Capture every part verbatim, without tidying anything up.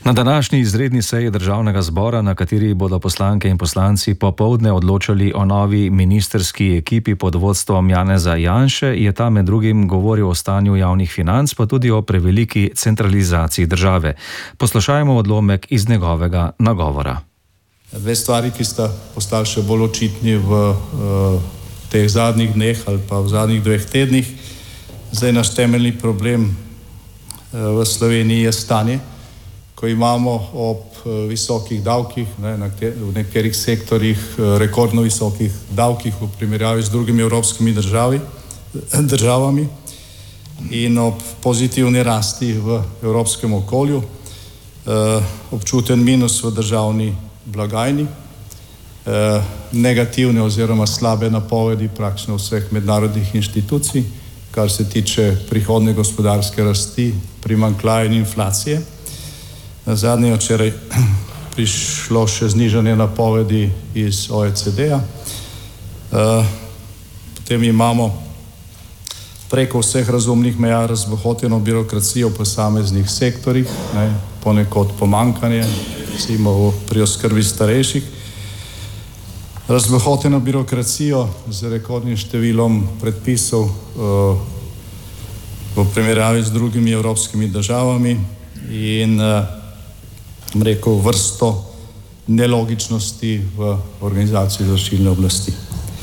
Na današnji izredni seji državnega zbora, na kateri bodo poslanke in poslanci popoldne odločali o novi ministrski ekipi pod vodstvom Janeza Janše, je ta med drugim govoril o stanju javnih financ, pa tudi o preveliki centralizaciji države. Poslušajmo odlomek iz njegovega nagovora. Dve stvari, ki sta postali še bolj očitni v uh, teh zadnjih dneh ali pa v zadnjih dveh tednih. Zdaj naš temeljni problem uh, v Sloveniji je stanje, ko imamo ob uh, visokih davkih, ne, na kter, v nekaterih sektorjih uh, rekordno visokih davkih v primerjavi z drugimi evropskimi državi, državami in ob pozitivni rasti v evropskem okolju uh, občuten minus v državni blagajni, eh, negativne oziroma slabe napovedi praktično vseh mednarodnih inštitucij, kar se tiče prihodne gospodarske rasti, primanjkljaja in inflacije. Na zadnje je včeraj prišlo še znižanje napovedi iz O E C D-ja. Eh, potem imamo preko vseh razumnih meja razbohoteno birokracijo v posameznih sektorjih, ne, ponekod pomanjkanje, recimo pri oskrbi starejših, razbohoteno birokracijo z rekordnim številom predpisov uh, v primerjavi z drugimi evropskimi državami in uh, rekel vrsto nelogičnosti v organizaciji izvršilne oblasti.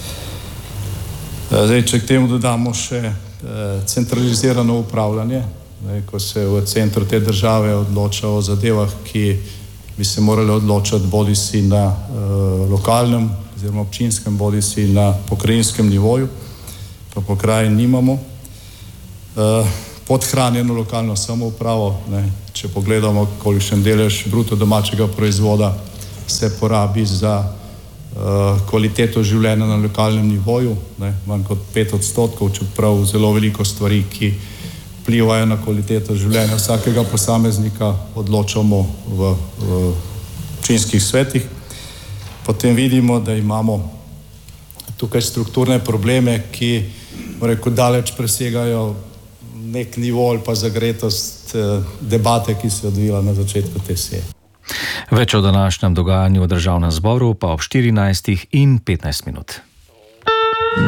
Uh, zdaj, če k temu dodamo še uh, centralizirano upravljanje, ne, ko se v centru te države odloča o zadevah, ki bi se morali odločati bodi si na uh, lokalnem oziroma občinskem, bodi si na pokrajinskem nivoju, pa pokrajin nimamo. Uh, podhranjeno lokalno samoupravo, ne, če pogledamo, kolikšen delež bruto domačega proizvoda se porabi za uh, kvaliteto življenja na lokalnem nivoju, ne, manj kot pet odstotkov, čeprav zelo veliko stvari, ki vplivajo na kvaliteto življenja vsakega posameznika, odločamo v, v občinskih svetih. Potem vidimo, da imamo tukaj strukturne probleme, ki rekel, daleč presegajo nek nivo ali pa zagretost debate, ki se je odvila na začetku te seje. Več o današnjem dogajanju v državnem zboru pa ob štirinajstih in petnajst minut.